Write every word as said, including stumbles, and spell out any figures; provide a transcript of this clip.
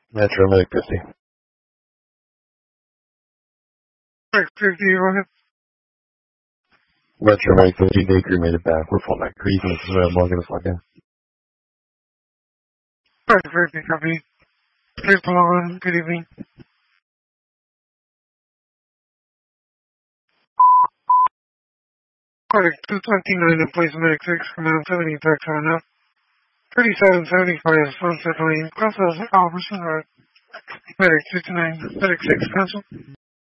Metro Medic fifty. Medic fifty, go ahead. Metro Medic fifty, they made it back. We're full back. Reasons is available. Get us logged in. Medic fifty, copy. Please pull on. Good evening. Medic two twenty-nine in place, Medic six, command seventy, tax on up. thirty-seven seventy-five, Sunset Lane, Crossroads, Albertson Road. Medic fifty-nine, Medic six, cancel.